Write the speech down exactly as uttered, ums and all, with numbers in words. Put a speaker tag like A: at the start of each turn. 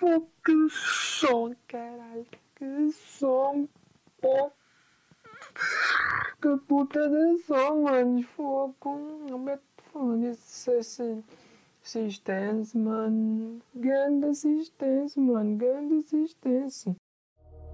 A: Pô, que som, caralho. Que som, pô. Que puta de som, mano. Fogo. Não me falando isso, esse assistência, mano. Grande assistência, mano. Grande assistência.